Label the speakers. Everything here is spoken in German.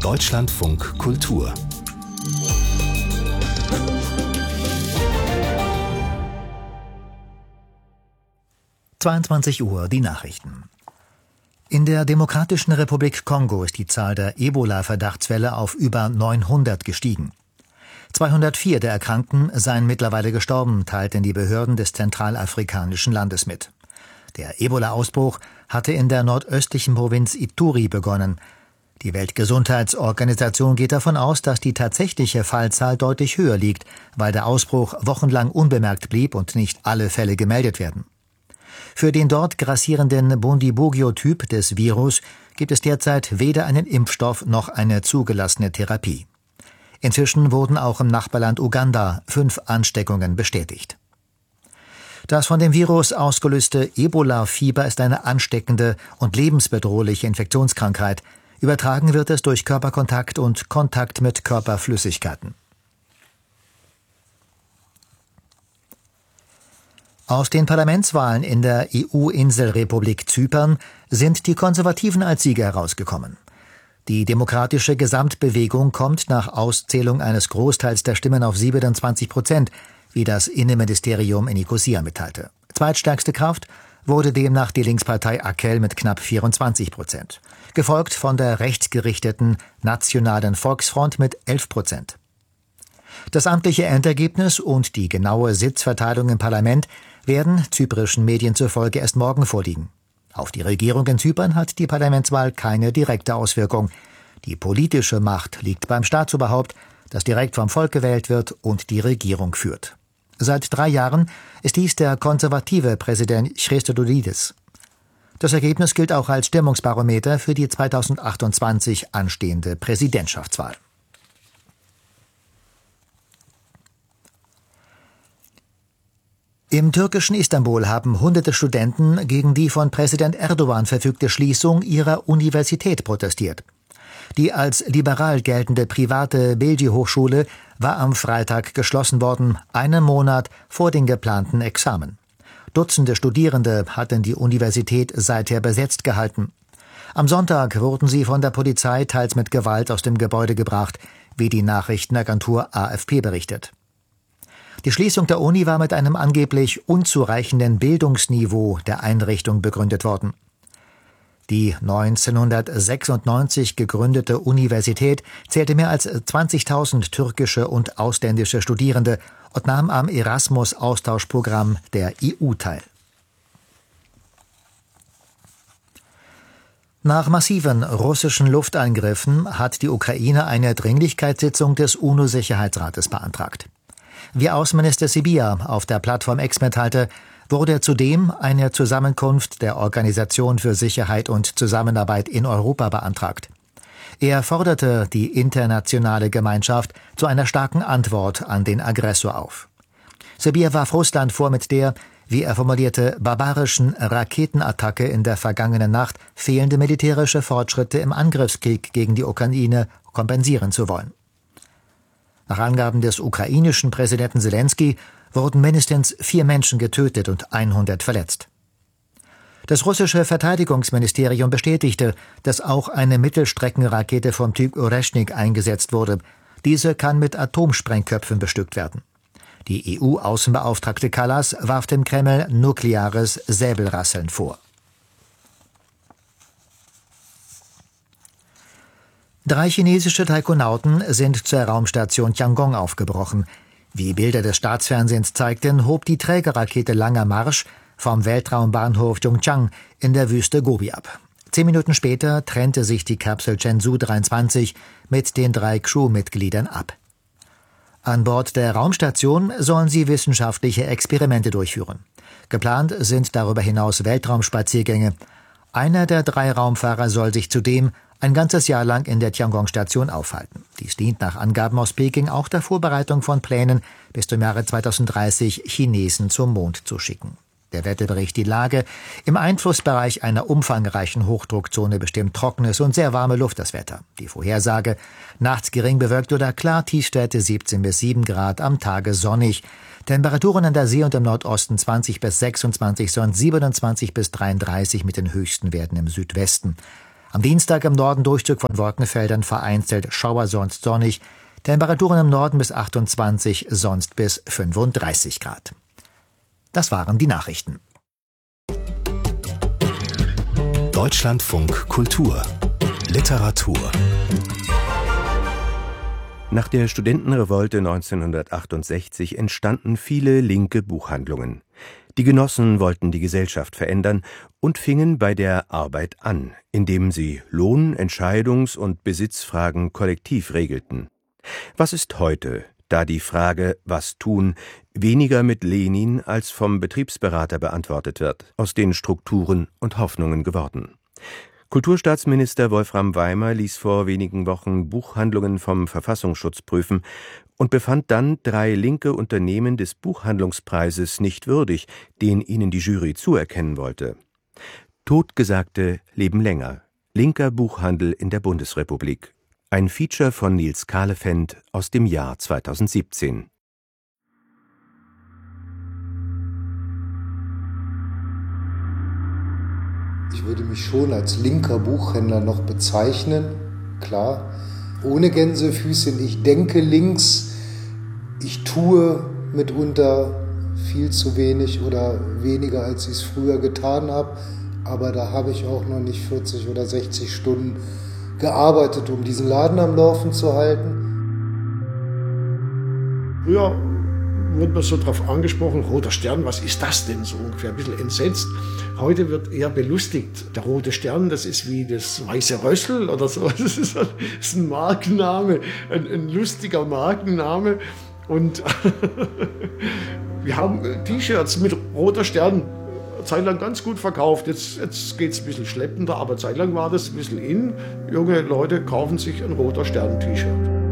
Speaker 1: Deutschlandfunk Kultur.
Speaker 2: (22 Uhr) die Nachrichten. In der Demokratischen Republik Kongo ist die Zahl der Ebola-Verdachtsfälle auf über 900 gestiegen. 204 der Erkrankten seien mittlerweile gestorben, teilten die Behörden des zentralafrikanischen Landes mit. Der Ebola-Ausbruch hatte in der nordöstlichen Provinz Ituri begonnen. Die Weltgesundheitsorganisation geht davon aus, dass die tatsächliche Fallzahl deutlich höher liegt, weil der Ausbruch wochenlang unbemerkt blieb und nicht alle Fälle gemeldet werden. Für den dort grassierenden Bundibugyo-Typ des Virus gibt es derzeit weder einen Impfstoff noch eine zugelassene Therapie. Inzwischen wurden auch im Nachbarland Uganda 5 Ansteckungen bestätigt. Das von dem Virus ausgelöste Ebola-Fieber ist eine ansteckende und lebensbedrohliche Infektionskrankheit. Übertragen wird es durch Körperkontakt und Kontakt mit Körperflüssigkeiten. Aus den Parlamentswahlen in der EU-Inselrepublik Zypern sind die Konservativen als Sieger herausgekommen. Die demokratische Gesamtbewegung kommt nach Auszählung eines Großteils der Stimmen auf 27%, wie das Innenministerium in Nikosia mitteilte. Zweitstärkste Kraft wurde demnach die Linkspartei AKEL mit knapp 24%, gefolgt von der rechtsgerichteten Nationalen Volksfront mit 11%. Das amtliche Endergebnis und die genaue Sitzverteilung im Parlament werden zyprischen Medien zufolge erst morgen vorliegen. Auf die Regierung in Zypern hat die Parlamentswahl keine direkte Auswirkung. Die politische Macht liegt beim Staatsoberhaupt, das direkt vom Volk gewählt wird und die Regierung führt. Seit 3 Jahren ist dies der konservative Präsident Christodoulidis. Das Ergebnis gilt auch als Stimmungsbarometer für die 2028 anstehende Präsidentschaftswahl. Im türkischen Istanbul haben hunderte Studenten gegen die von Präsident Erdogan verfügte Schließung ihrer Universität protestiert. Die als liberal geltende private Bilgi-Hochschule war am Freitag geschlossen worden, einen Monat vor den geplanten Examen. Dutzende Studierende hatten die Universität seither besetzt gehalten. Am Sonntag wurden sie von der Polizei teils mit Gewalt aus dem Gebäude gebracht, wie die Nachrichtenagentur AFP berichtet. Die Schließung der Uni war mit einem angeblich unzureichenden Bildungsniveau der Einrichtung begründet worden. Die 1996 gegründete Universität zählte mehr als 20.000 türkische und ausländische Studierende und nahm am Erasmus-Austauschprogramm der EU teil. Nach massiven russischen Luftangriffen hat die Ukraine eine Dringlichkeitssitzung des UNO-Sicherheitsrates beantragt. Wie Außenminister Sybiha auf der Plattform X mitteilte, wurde zudem eine Zusammenkunft der Organisation für Sicherheit und Zusammenarbeit in Europa beantragt. Er forderte die internationale Gemeinschaft zu einer starken Antwort an den Aggressor auf. Sybiha warf Russland vor, mit der, wie er formulierte, barbarischen Raketenattacke in der vergangenen Nacht fehlende militärische Fortschritte im Angriffskrieg gegen die Ukraine kompensieren zu wollen. Nach Angaben des ukrainischen Präsidenten Selenskyj wurden mindestens 4 Menschen getötet und 100 verletzt. Das russische Verteidigungsministerium bestätigte, dass auch eine Mittelstreckenrakete vom Typ Oreschnik eingesetzt wurde. Diese kann mit Atomsprengköpfen bestückt werden. Die EU-Außenbeauftragte Kallas warf dem Kreml nukleares Säbelrasseln vor. 3 chinesische Taikonauten sind zur Raumstation Tiangong aufgebrochen. Wie Bilder des Staatsfernsehens zeigten, hob die Trägerrakete Langer Marsch vom Weltraumbahnhof Zhongchang in der Wüste Gobi ab. 10 Minuten später trennte sich die Kapsel Chenzhou 23 mit den 3 Crewmitgliedern ab. An Bord der Raumstation sollen sie wissenschaftliche Experimente durchführen. Geplant sind darüber hinaus Weltraumspaziergänge. Einer der 3 Raumfahrer soll sich zudem ein ganzes Jahr lang in der Tiangong-Station aufhalten. Dies dient nach Angaben aus Peking auch der Vorbereitung von Plänen, bis zum Jahre 2030 Chinesen zum Mond zu schicken. Der Wetterbericht die Lage: Im Einflussbereich einer umfangreichen Hochdruckzone bestimmt trockenes und sehr warme Luft das Wetter. Die Vorhersage: nachts gering bewölkt oder klar, Tiefstwerte 17 bis 7 Grad, am Tage sonnig. Temperaturen an der See und im Nordosten 20 bis 26, sonst 27 bis 33 mit den höchsten Werten im Südwesten. Am Dienstag im Norden Durchzug von Wolkenfeldern, vereinzelt Schauer, sonst sonnig. Temperaturen im Norden bis 28, sonst bis 35 Grad. Das waren die Nachrichten.
Speaker 1: Deutschlandfunk Kultur Literatur.
Speaker 3: Nach der Studentenrevolte 1968 entstanden viele linke Buchhandlungen. Die Genossen wollten die Gesellschaft verändern und fingen bei der Arbeit an, indem sie Lohn-, Entscheidungs- und Besitzfragen kollektiv regelten. Was ist heute, da die Frage »Was tun?« weniger mit Lenin als vom Betriebsberater beantwortet wird, aus den Strukturen und Hoffnungen geworden? Kulturstaatsminister Wolfram Weimer ließ vor wenigen Wochen Buchhandlungen vom Verfassungsschutz prüfen und befand dann 3 linke Unternehmen des Buchhandlungspreises nicht würdig, den ihnen die Jury zuerkennen wollte. Totgesagte leben länger. Linker Buchhandel in der Bundesrepublik. Ein Feature von Nils Kahlefeld aus dem Jahr 2017.
Speaker 4: Ich würde mich schon als linker Buchhändler noch bezeichnen, klar, ohne Gänsefüßchen. Ich denke links, ich tue mitunter viel zu wenig oder weniger, als ich es früher getan habe, aber da habe ich auch noch nicht 40 oder 60 Stunden gearbeitet, um diesen Laden am Laufen zu halten.
Speaker 5: Früher wurde man so drauf angesprochen, Roter Stern, was ist das denn so ungefähr, ein bisschen entsetzt. Heute wird eher belustigt. Der Rote Stern, das ist wie das Weiße Rössel oder so. Das ist ein Markenname, ein lustiger Markenname. Und wir haben T-Shirts mit Roter Stern zeitlang ganz gut verkauft. Jetzt geht es ein bisschen schleppender, aber zeitlang war das ein bisschen in. Junge Leute kaufen sich ein Roter Stern-T-Shirt.